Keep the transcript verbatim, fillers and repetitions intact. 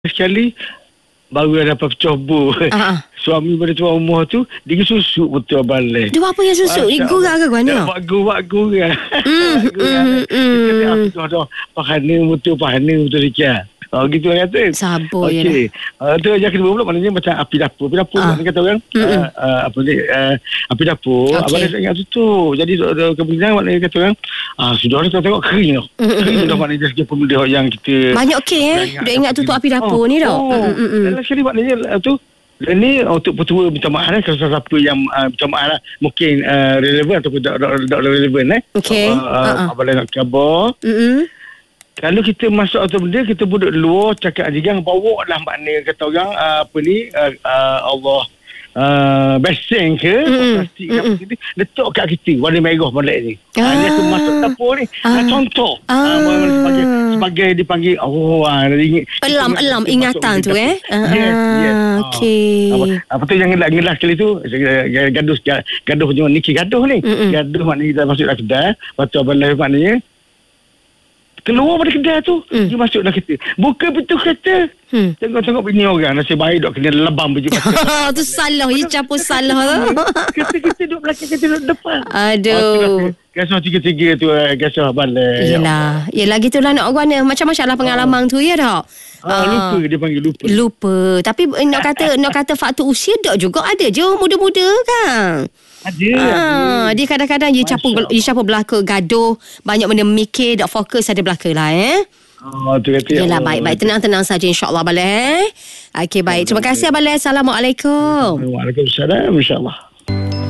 sekali baru ada apa pecah bu. Uh-huh. Suami pada tuan rumah tu dia susuk betul balik. Dia apa yang susuk? Igu ke apa ni? Buat gu buat gu kan. Hmm. Kita dah pahana betul pahana betul dia. Oh gitu orang kata. Sabar je. Okey. Uh, tu yang kedua pula maknanya macam api dapur. Api dapur uh. kata orang uh, uh, apa ni uh, api dapur. Okay. Abang dia ingat tu tu. Jadi kemudian maknanya kata orang ah sudah kita tengok kering tu. Kering dah maknanya dari segi benda yang kita banyak okey eh. Dia ingat tutup api dapur oh, ni dah. Oh. Dan sekali maknanya uh, tu dan ni untuk petua minta maaf eh, kalau siapa yang uh, minta maaf lah, mungkin uh, relevan ataupun tak relevan eh. Okey. Uh, uh, uh-uh. Abang nak khabar. Hmm. Kalau kita masuk atau benda kita duduk luar cakap jangan bawa lah makna kata orang uh, apa ni uh, uh, Allah uh, beseng ke mm. plastik ke apa gitu letak kat kita warna merah balik ni. Ah. Dia tu masuk dapur ni ah. uh, contoh ah. uh, sebagai sebagai dipanggil oh uh, ingat elam elam ingatan tu eh. Uh, yes yes. Okey. Uh, apa, apa tu yang ngelas sekali tu gaduh gaduh macam ni gaduh ni. Mm-mm. Gaduh maknanya kita masuk dalam kedai lepas tu abang lah maknanya keluar pada kedai tu hmm. dia masuk dalam kereta buka pintu kereta hmm. tengok-tengok bini orang nasib baik dok kena lebam baju pasal tu salah dia capur salah tu kereta-kereta duduk belakang kereta duduk depan aduh gasah tiga-tiga tu gasah balik yelah yelah gitulah nak orang macam-macam lah pengalaman oh. tu ya tak Ah, lupa dia panggil lupa lupa tapi nak kata nak kata faktor usia tak juga ada je muda-muda kan. Ada, ah, ada. Dia kadang-kadang dia capur dia capur belaka gaduh banyak benda mikir tak fokus ada belaka lah eh. Oh, tu kata. Yalah baik-baik tenang-tenang saja insya-Allah Abang eh. Okey baik terima kasih Abang. Assalamualaikum. Waalaikumsalam insya-Allah.